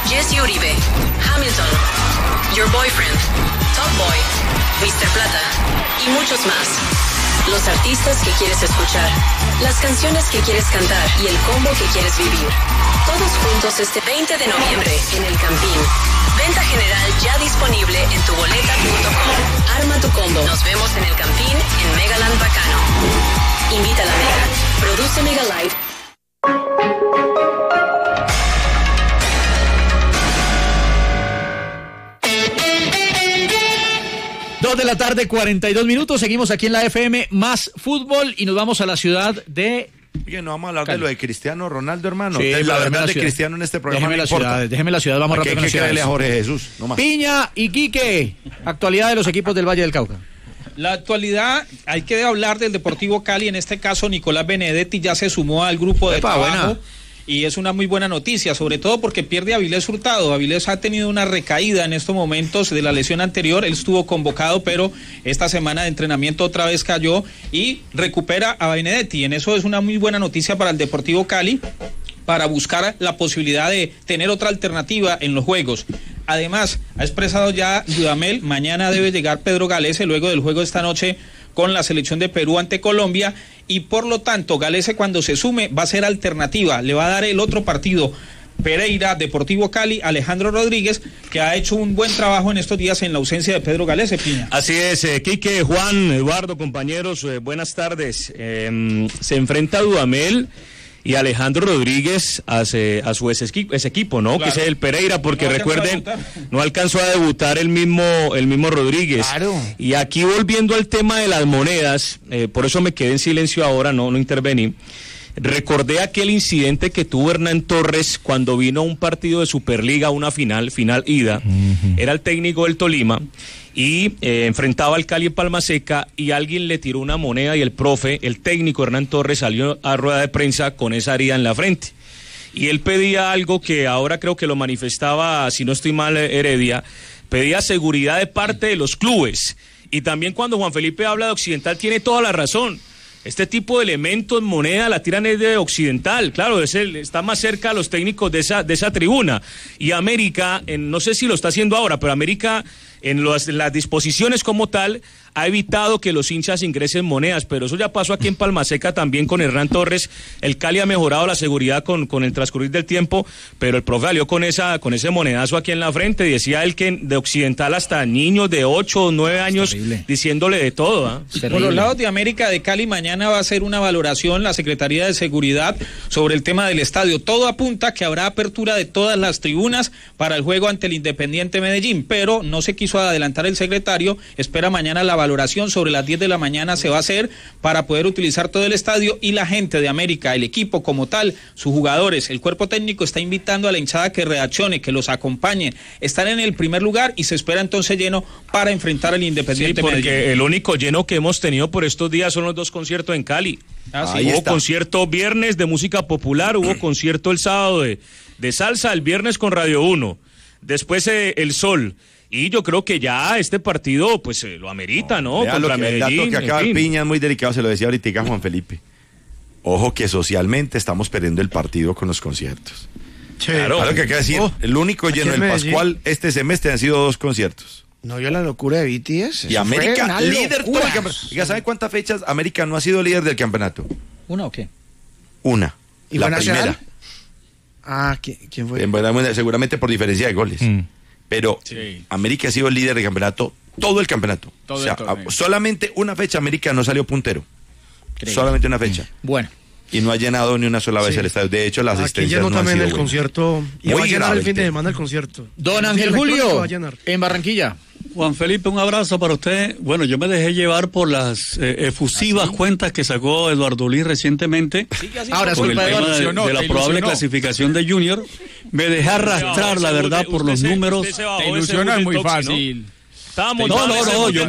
Jesse Uribe, Hamilton, Your Boyfriend, Top Boy, Mr. Plata y muchos más. Los artistas que quieres escuchar, las canciones que quieres cantar y el combo que quieres vivir. Todos juntos este 20 de noviembre en el Campín. Venta general ya disponible en tuboleta.com. Arma tu combo. Nos vemos en el Campín en Megaland Bacano. Invita a la Mega. Produce Megalight. 2:42 PM. Seguimos aquí en la FM Más Fútbol y nos vamos a la ciudad de... Oye, no vamos a hablar de lo de Cristiano Ronaldo, hermano. Sí, la verdad de Cristiano en este programa déjeme la ciudad, vamos rápido con la ciudad. Hay que Jorge Jesús, no más. Piña y Quique, actualidad de los equipos del Valle del Cauca. La actualidad, hay que hablar del Deportivo Cali, en este caso Nicolás Benedetti ya se sumó al grupo de trabajo. Buena. Y es una muy buena noticia, sobre todo porque pierde a Avilés Hurtado. Avilés ha tenido una recaída en estos momentos de la lesión anterior. Él estuvo convocado, pero esta semana de entrenamiento otra vez cayó y recupera a Benedetti. En eso es una muy buena noticia para el Deportivo Cali, para buscar la posibilidad de tener otra alternativa en los juegos. Además, ha expresado ya Dudamel, mañana debe llegar Pedro Galese luego del juego de esta noche con la selección de Perú ante Colombia, y por lo tanto Galese cuando se sume va a ser alternativa, le va a dar el otro partido. Pereira, Deportivo Cali, Alejandro Rodríguez, que ha hecho un buen trabajo en estos días en la ausencia de Pedro Galese, Piña. Así es, Quique, Juan, Eduardo, compañeros, buenas tardes. Se enfrenta a Dudamel y Alejandro Rodríguez a su ese equipo, ¿no? Claro. Que es el Pereira, porque no recuerden, no alcanzó a debutar el mismo Rodríguez. Claro. Y aquí volviendo al tema de las monedas, por eso me quedé en silencio ahora, no intervení. Recordé aquel incidente que tuvo Hernán Torres cuando vino a un partido de Superliga, una final ida. Era el técnico del Tolima y enfrentaba al Cali en Palma Seca y alguien le tiró una moneda y el técnico Hernán Torres salió a rueda de prensa con esa herida en la frente. Y él pedía algo que ahora creo que lo manifestaba, si no estoy mal, Heredia, pedía seguridad de parte de los clubes. Y también cuando Juan Felipe habla de Occidental tiene toda la razón. Este tipo de elementos, moneda, la tiran es de Occidental, claro, está más cerca a los técnicos de esa tribuna. Y América, no sé si lo está haciendo ahora, pero América en las disposiciones como tal ha evitado que los hinchas ingresen monedas, pero eso ya pasó aquí en Palma Seca también con Hernán Torres. El Cali ha mejorado la seguridad con el transcurrir del tiempo, pero el profe salió con ese monedazo aquí en la frente. Decía él que de Occidental hasta niños de 8 o 9 años terrible, diciéndole de todo. Por los lados de América de Cali, mañana va a hacer una valoración la Secretaría de Seguridad sobre el tema del estadio. Todo apunta que habrá apertura de todas las tribunas para el juego ante el Independiente Medellín, pero no se quiso adelantar el secretario. Espera mañana la valoración, sobre las 10 de la mañana se va a hacer para poder utilizar todo el estadio, y la gente de América, el equipo como tal, sus jugadores, el cuerpo técnico está invitando a la hinchada que reaccione, que los acompañe. Están en el primer lugar y se espera entonces lleno para enfrentar al Independiente Medellín. Porque el único lleno que hemos tenido por estos días son los 2 conciertos en Cali. Sí. Hubo concierto viernes de música popular, hubo concierto el sábado de salsa, el viernes con Radio 1, después El Sol. Y yo creo que ya este partido pues lo amerita, ¿no? Contra Medellín. El dato que acaba Piña es muy delicado, se lo decía ahorita Juan Felipe. Ojo que socialmente estamos perdiendo el partido con los conciertos. Sí. Claro que hay que decir, el único lleno del Pascual este semestre han sido 2 conciertos. No vio la locura de BTS. Y América, líder todo el campeonato. ¿Sabe cuántas fechas América no ha sido líder del campeonato? ¿Una o qué? Una. ¿Y la primera? ¿Quién fue? Seguramente por diferencia de goles. Pero sí, América ha sido el líder del campeonato, todo el campeonato. Solamente una fecha América no salió puntero. Solamente una fecha. Bueno. Y no ha llenado ni una sola vez el estadio. De hecho, las asistencias no han sido también el buenas. Concierto. Y va a llenar el fin de semana el concierto. Don Ángel Julio, en Barranquilla. Juan Felipe, un abrazo para usted. Bueno, yo me dejé llevar por las efusivas cuentas que sacó Eduardo Luis recientemente. Ahora con el tema de la probable clasificación de Junior. Me dejé arrastrar, la verdad, por los números. Te ilusionó, es muy fácil. No, yo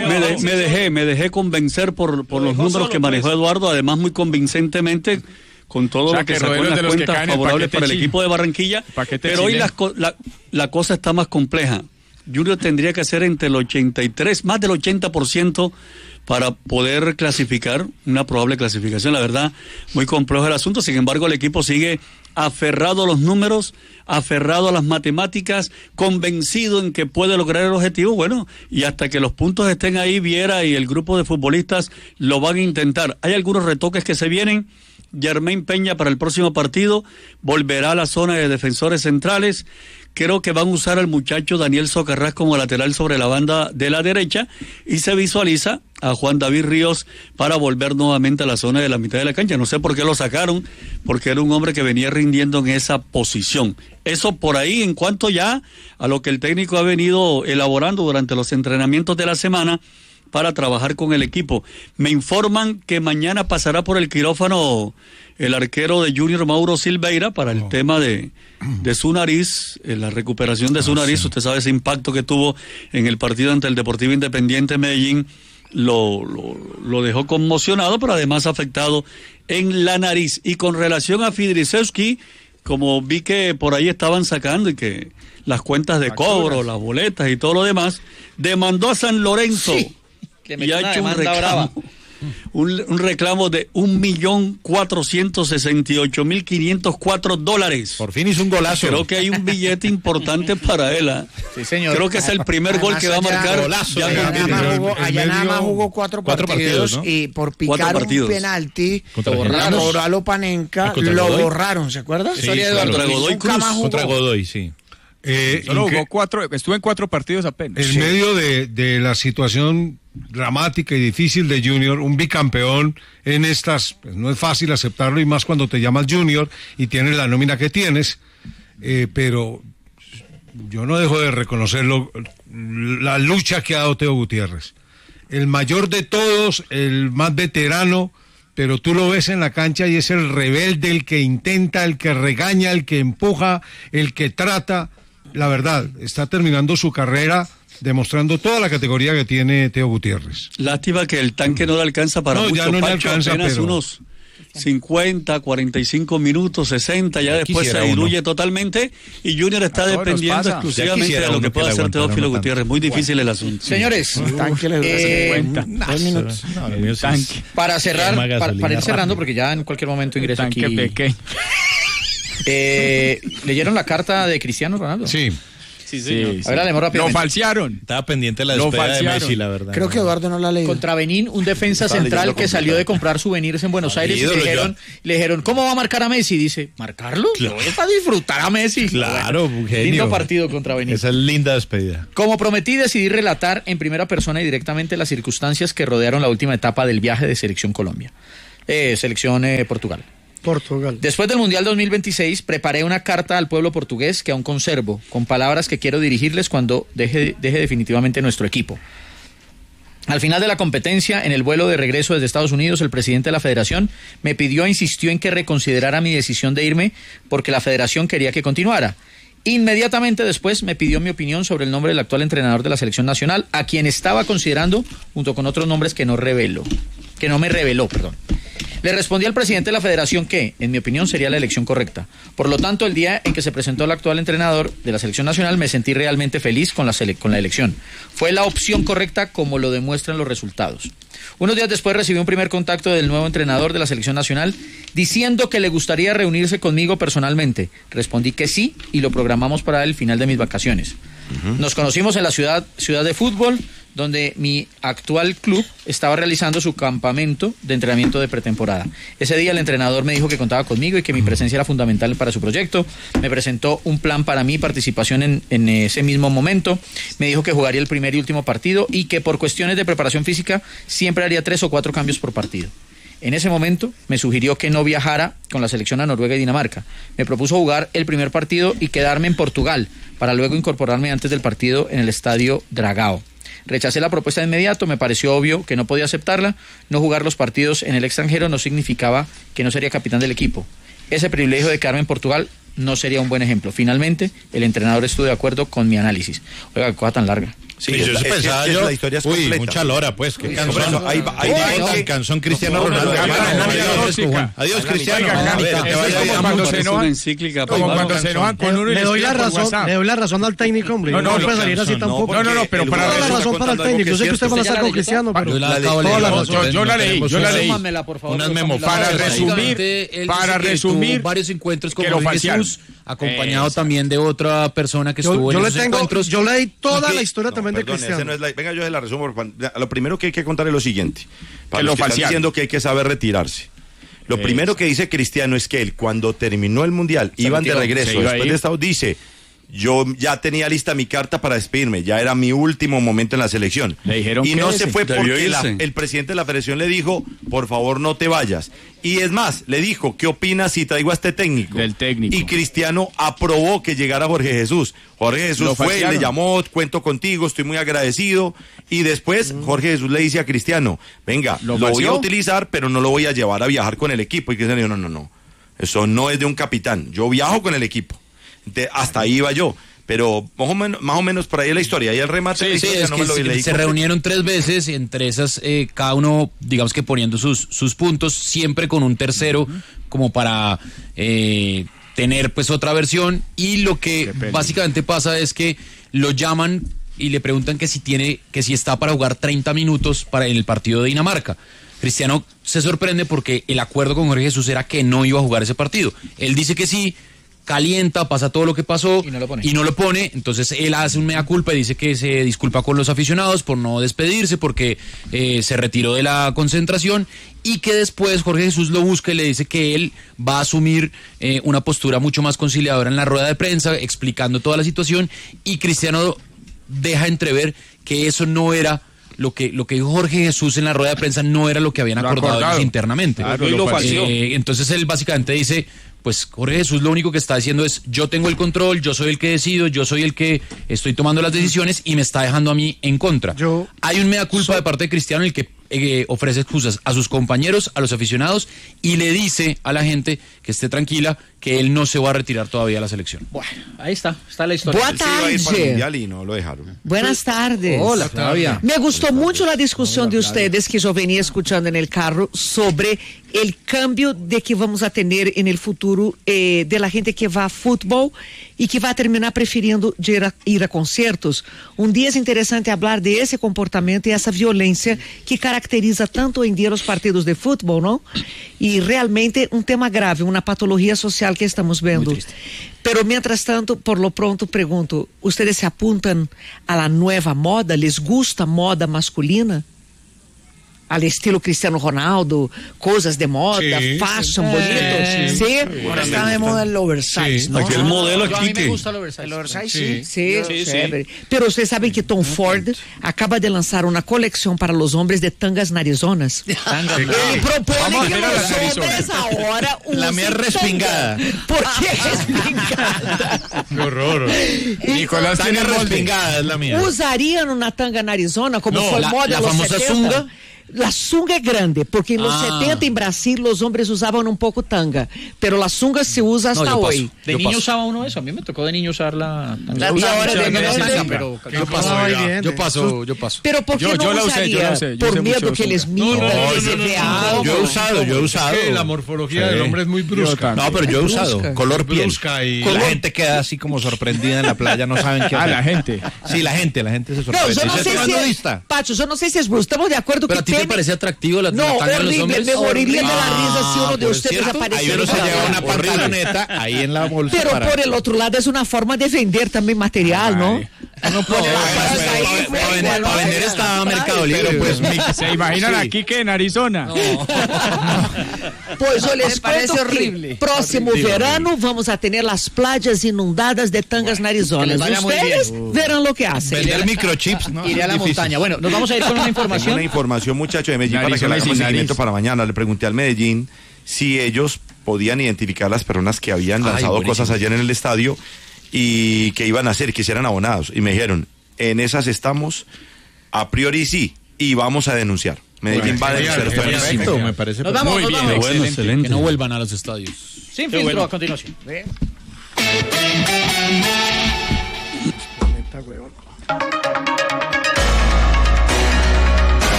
me dejé convencer por los números que manejó Eduardo, además muy convincentemente, con todo lo que sacó en las cuentas favorables para el equipo de Barranquilla. Pero hoy la cosa está más compleja. Junior tendría que hacer entre el 83, más del 80% para poder clasificar, una probable clasificación. La verdad, muy complejo el asunto. Sin embargo, el equipo sigue aferrado a los números, aferrado a las matemáticas, convencido en que puede lograr el objetivo, bueno, y hasta que los puntos estén ahí, Viera y el grupo de futbolistas lo van a intentar. Hay algunos retoques que se vienen. Jermaine Peña para el próximo partido volverá a la zona de defensores centrales. Creo que van a usar al muchacho Daniel Socarrás como lateral sobre la banda de la derecha y se visualiza a Juan David Ríos para volver nuevamente a la zona de la mitad de la cancha. No sé por qué lo sacaron, porque era un hombre que venía rindiendo en esa posición. Eso por ahí en cuanto ya a lo que el técnico ha venido elaborando durante los entrenamientos de la semana para trabajar con el equipo. Me informan que mañana pasará por el quirófano el arquero de Junior, Mauro Silveira, para el tema de su nariz, la recuperación de su nariz. Sí. Usted sabe ese impacto que tuvo en el partido ante el Deportivo Independiente Medellín, lo dejó conmocionado, pero además afectado en la nariz. Y con relación a Fidrisewski, como vi que por ahí estaban sacando y que las cuentas de cobro, las boletas y todo lo demás, demandó a San Lorenzo. Sí. Y ha hecho un reclamo de $1.468.504. Por fin hizo un golazo. Creo que hay un billete importante para él. Sí, señor. Creo que es el primer gol que va a marcar. Golazo, allá nada más jugó cuatro partidos, ¿no? Y por picar un penalti contra Lopanenka lo borraron, ¿se acuerda? Sí, contra Godoy, sí. Solo jugó estuvo en 4 partidos apenas. En medio de la situación dramática y difícil de Junior, un bicampeón en estas, pues no es fácil aceptarlo, y más cuando te llamas Junior y tienes la nómina que tienes, pero yo no dejo de reconocerlo, la lucha que ha dado Teo Gutiérrez, el mayor de todos, el más veterano, pero tú lo ves en la cancha y es el rebelde, el que intenta, el que regaña, el que empuja, el que trata. La verdad, está terminando su carrera demostrando toda la categoría que tiene Teo Gutiérrez. Lástima que el tanque no le alcanza para mucho. Ya no le alcanza, apenas pero unos 50, 45 minutos, 60, ya después se diluye totalmente, y Junior está dependiendo exclusivamente de lo que pueda hacer Teófilo Gutiérrez. Muy difícil el asunto. Señores, para ir cerrando, porque ya en cualquier momento ingreso aquí. ¿Leyeron la carta de Cristiano Ronaldo? Sí. Sí, señor. A ver, lo falsearon. Estaba pendiente la despedida de Messi, la verdad. Creo que Eduardo no la leyó. Contra Benín, un defensa central que salió de comprar souvenirs en Buenos Aires, y le dijeron, ¿cómo va a marcar a Messi? Dice, ¿marcarlo? Claro. Para disfrutar a Messi. Claro, bueno, lindo partido contra Benín. Esa es linda despedida. Como prometí, decidí relatar en primera persona y directamente las circunstancias que rodearon la última etapa del viaje de Selección Colombia. Selección Portugal. Después del Mundial 2026 preparé una carta al pueblo portugués que aún conservo, con palabras que quiero dirigirles cuando deje definitivamente nuestro equipo. Al final de la competencia, en el vuelo de regreso desde Estados Unidos, el presidente de la federación me insistió en que reconsiderara mi decisión de irme porque la federación quería que continuara. Inmediatamente después me pidió mi opinión sobre el nombre del actual entrenador de la selección nacional, a quien estaba considerando junto con otros nombres que no me reveló. Le respondí al presidente de la federación que, en mi opinión, sería la elección correcta. Por lo tanto, el día en que se presentó el actual entrenador de la selección nacional, me sentí realmente feliz con la elección. Fue la opción correcta, como lo demuestran los resultados. Unos días después recibí un primer contacto del nuevo entrenador de la selección nacional diciendo que le gustaría reunirse conmigo personalmente. Respondí que sí y lo programamos para el final de mis vacaciones. Nos conocimos en la ciudad de fútbol, donde mi actual club estaba realizando su campamento de entrenamiento de pretemporada. Ese día el entrenador me dijo que contaba conmigo y que mi presencia era fundamental para su proyecto. Me presentó un plan para mi participación en ese mismo momento. Me dijo que jugaría el primer y último partido y que por cuestiones de preparación física siempre haría 3 o 4 cambios por partido. En ese momento me sugirió que no viajara con la selección a Noruega y Dinamarca. Me propuso jugar el primer partido y quedarme en Portugal para luego incorporarme antes del partido en el estadio Dragao. Rechacé la propuesta de inmediato, me pareció obvio que no podía aceptarla. No jugar los partidos en el extranjero no significaba que no sería capitán del equipo. Ese privilegio de quedarme en Portugal no sería un buen ejemplo. Finalmente, el entrenador estuvo de acuerdo con mi análisis. Oiga, qué cosa tan larga. Sí, yo pensaba la historia es completa. Mucha lora, pues, qué canción. Hay canción Cristiano Ronaldo. Adiós, Cristiano. Como cuando se enojan con uno y le doy la razón al técnico, hombre. No puede salir así tampoco. No, pero para toda la razón para el técnico. Yo sé que usted va a estar con Cristiano, pero yo la leí. Para resumir, varios encuentros con Jorge Jesús, acompañado también de otra persona que estuvo en esos encuentros. Yo leí toda la historia también de Cristiano. Venga, yo se la resumo. Lo primero que hay que contar es lo siguiente. Para los que están diciendo que hay que saber retirarse. Lo primero que dice Cristiano es que él, cuando terminó el Mundial, iban de regreso, después de Estados, dice... Yo ya tenía lista mi carta para despedirme, ya era mi último momento en la selección. Y no se fue porque el presidente de la federación le dijo, por favor no te vayas. Y es más, le dijo, ¿qué opinas si traigo a este técnico? Del técnico. Y Cristiano aprobó que llegara Jorge Jesús. Jorge Jesús fue, le llamó, cuento contigo, estoy muy agradecido. Y después Jorge Jesús le dice a Cristiano, venga, lo voy a utilizar, pero no lo voy a llevar a viajar con el equipo. Y Cristiano dijo, no, eso no es de un capitán, yo viajo con el equipo. Hasta ahí iba yo, pero más o menos por ahí es la historia. Y el remate se reunieron 3 veces, entre esas cada uno, digamos que poniendo sus puntos, siempre con un tercero como para tener pues otra versión. Y lo que básicamente pasa es que lo llaman y le preguntan que si está para jugar 30 minutos en el partido de Dinamarca. Cristiano se sorprende porque el acuerdo con Jorge Jesús era que no iba a jugar ese partido. Él dice que sí, calienta, pasa todo lo que pasó y no lo pone. Entonces él hace un mea culpa y dice que se disculpa con los aficionados por no despedirse porque se retiró de la concentración, y que después Jorge Jesús lo busca y le dice que él va a asumir una postura mucho más conciliadora en la rueda de prensa, explicando toda la situación, y Cristiano deja entrever que eso no era lo que dijo Jorge Jesús en la rueda de prensa, no era lo que habían acordado ellos internamente. Entonces él básicamente dice, pues Jorge Jesús lo único que está diciendo es, yo tengo el control, yo soy el que decido, yo soy el que estoy tomando las decisiones, y me está dejando a mí en contra. Hay un mea culpa de parte de Cristiano en el que ofrece excusas a sus compañeros, a los aficionados, y le dice a la gente que esté tranquila, que él no se va a retirar todavía de la selección. Bueno, ahí está la historia. Buenas tardes. Y no lo dejaron. Buenas tardes. Hola, Flavia. Me gustó mucho la discusión de ustedes que yo venía escuchando en el carro sobre el cambio de que vamos a tener en el futuro de la gente que va a fútbol y que va a terminar prefiriendo ir a conciertos. Un día es interesante hablar de ese comportamiento y esa violencia que caracteriza tanto hoy en día los partidos de fútbol, ¿no? Y realmente un tema grave, una patología social que estamos viendo. Pero mientras tanto, por lo pronto pregunto, ¿ustedes se apuntan a la nueva moda? ¿Les gusta moda masculina? Al estilo Cristiano Ronaldo, cosas de moda, fashion, bonito. Sí. Ahora está de moda el oversize, ¿no? Aquel modelo aquí. A mí me gusta el oversize. El oversize, sí. Pero ustedes saben que Tom Ford acaba de lanzar una colección para los hombres de tangas narizonas. Él propone que los hombres ahora usen la mía es respingada. ¿Por qué respingada? Qué horror. Nicolás tiene respingada, es la mía. ¿Usarían una tanga narizona como fue moda en los 70? La famosa zunga. La zunga es grande, porque en los 70 en Brasil los hombres usaban un poco tanga, pero la zunga se usa hasta hoy. ¿De niño usaba uno eso? A mí me tocó de niño usar la tanga. Yo paso. Pero ¿por qué no la usaría? Por miedo que les miren, que se vea algo. Yo he usado. La morfología del hombre es muy brusca. No, pero yo he usado color piel. Y la gente queda así como sorprendida en la playa, no saben qué hacer. La gente. Sí, la gente se sorprende. No, yo no sé si Pacho, yo no sé si es brusco. Estamos de acuerdo que ¿te parece atractivo la tanga de los hombres? Me moriría de la risa si uno de ustedes apareciera. Ahí uno se lleva una pantaloneta ahí en la bolsa. Pero por el otro lado es una forma de vender también material, ¿no? Para vender está Mercado Libre. Pues se imaginan aquí que en Arizona. Pues yo les cuento que próximo verano vamos a tener las playas inundadas de tangas narizonas. Ustedes verán lo que hacen. Vender microchips, ¿no? Iré a la montaña. Bueno, nos vamos a ir con una información. Una información, muchacho, de Medellín, para que le hagamos seguimiento para mañana. Le pregunté al Medellín si ellos podían identificar las personas que habían lanzado cosas ayer en el estadio y que iban a hacer, que hicieran abonados. Y me dijeron, en esas estamos, a priori sí, y vamos a denunciar. Medellín va a denunciar. Perfecto, me parece nos vamos. Excelente. Que no vuelvan a los estadios. Sin filtro, a continuación.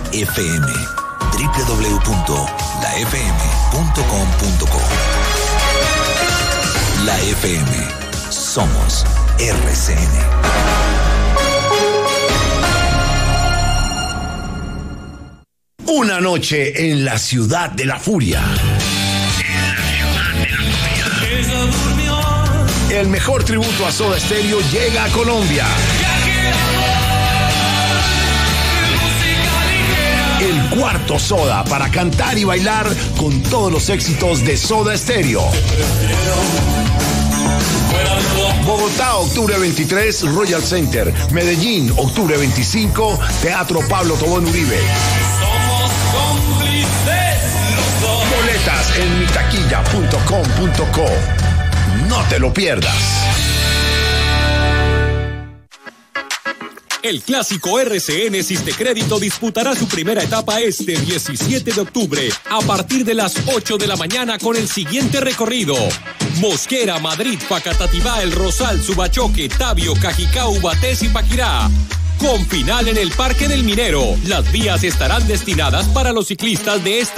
FM. www.lafm.com.co. La FM. Somos RCN. Una noche en la ciudad de la furia. El mejor tributo a Soda Stereo llega a Colombia. El cuarto Soda para cantar y bailar con todos los éxitos de Soda Stereo. Bogotá, octubre 23, Royal Center. Medellín, octubre 25, Teatro Pablo Tobón Uribe. Boletas en mitaquilla.com.co. No te lo pierdas. El clásico RCN Sistecrédito disputará su primera etapa este 17 de octubre a partir de las 8 de la mañana con el siguiente recorrido: Mosquera, Madrid, Facatativá, El Rosal, Subachoque, Tabio, Cajicá, Ubatés y Paquirá. Con final en el Parque del Minero. Las vías estarán destinadas para los ciclistas de esta